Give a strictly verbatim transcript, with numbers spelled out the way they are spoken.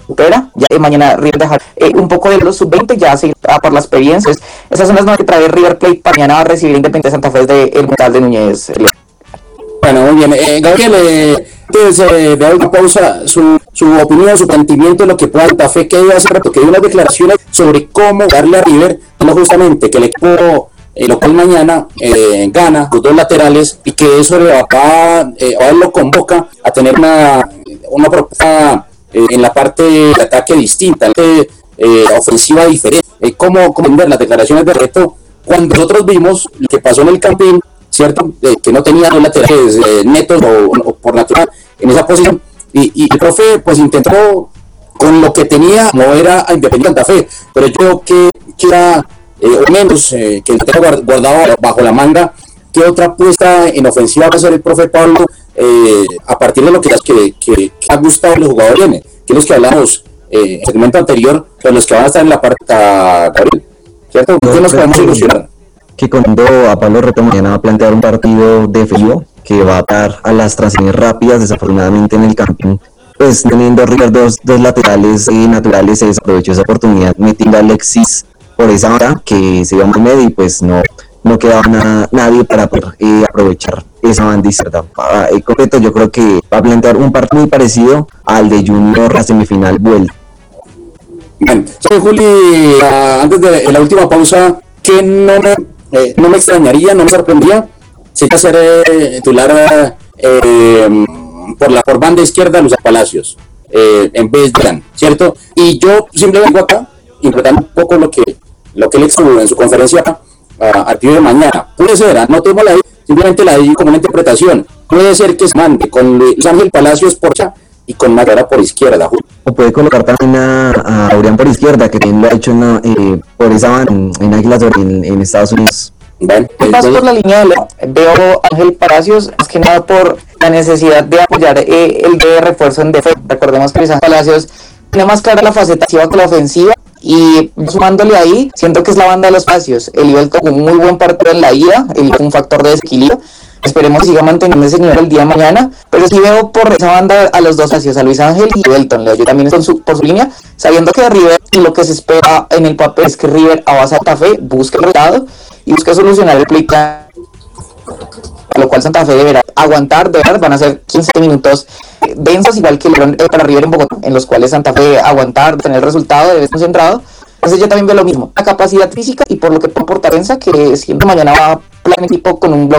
supera. Ya eh, mañana River dejar eh, un poco de los sub veinte, ya se irá por la experiencia. Esas son las nuevas que trae River Plate para mañana a recibir Independiente Santa Fe del de Metal de Núñez. Bueno, muy bien. Eh, Gabriel, eh, antes eh, de dar una pausa, su, su opinión, su sentimiento de lo que pueda Santa Fe, que iba hace rato, que dio unas declaraciones sobre cómo darle a River, no justamente que el equipo eh, local mañana eh, gana los dos laterales y que eso le va a, eh, ahora lo convoca a tener una, una propuesta eh, en la parte de ataque distinta, eh, ofensiva diferente. Eh, ¿Cómo, cómo ver las declaraciones de Reto cuando nosotros vimos lo que pasó en el Campín, cierto? Eh, que no tenía los laterales eh, netos o, o por natural en esa posición, y, y el profe pues intentó con lo que tenía mover a Independiente Santa Fe, pero yo creo que, que era eh, o menos eh, que el tenía guardado bajo la manga. ¿Qué otra apuesta en ofensiva va a hacer el profe Pablo eh, a partir de lo que, que, que, que ha gustado los jugadores, que los que hablamos eh, en el segmento anterior, de los que van a estar en la parte Gabriel, ¿cierto? ¿Qué nos podemos ilusionar? Que cuando a Pablo Reto mañana va a plantear un partido defensivo que va a dar a las transiciones rápidas, desafortunadamente en el Campín, pues teniendo River dos, dos laterales eh, naturales, se desaprovechó esa oportunidad metiendo a Alexis por esa hora que se iba muy medio y pues no, no quedaba na, nadie para poder eh, aprovechar esa banda izquierda. Ah, en concreto yo creo que va a plantear un partido muy parecido al de Junior la semifinal vuelta. Bien, soy Juli, uh, antes de la última pausa, que no me, eh, no me extrañaría, no me sorprendía si iba a ser eh, titular eh, por la por banda izquierda Luis Palacios eh, en vez de Dan, ¿cierto? Y yo simplemente vengo acá interpretando un poco lo que lo que él expuso en su conferencia uh, al pie de mañana. Puede ser, ¿eh? No tengo la simplemente la di como una interpretación. Puede ser que se mande con Luis Ángel Palacios por allá y con Mayara por izquierda. O puede colocar también a, a Aurián por izquierda, que también lo ha hecho en, eh, por esa banda en, en Águilas en, en Estados Unidos. Bueno, más por la línea de Leo, veo a Ángel Palacios más que nada por la necesidad de apoyar eh, el de refuerzo en defensa. Recordemos que Ángel Palacios tiene más clara la faceta que la ofensiva, y sumándole ahí, siento que es la banda de los espacios. El Ibel con un muy buen partido en la ida, el un factor de desequilibrio. Esperemos que siga manteniendo ese nivel el día de mañana, pero sí veo por esa banda a los dos espacios, a Luis Ángel y Belton. Leo yo también con su, por su línea, sabiendo que River, y lo que se espera en el papel es que River a base de Santa Fe busque el resultado y busque solucionar el play, a lo cual Santa Fe deberá aguantar. De verdad van a ser quince minutos densos, igual que el, eh, para River en Bogotá, en los cuales Santa Fe aguantar, tener el resultado, debe estar concentrado. Entonces yo también veo lo mismo, la capacidad física y por lo que puedo aportar Benza, que siempre mañana va a plan equipo con un bloque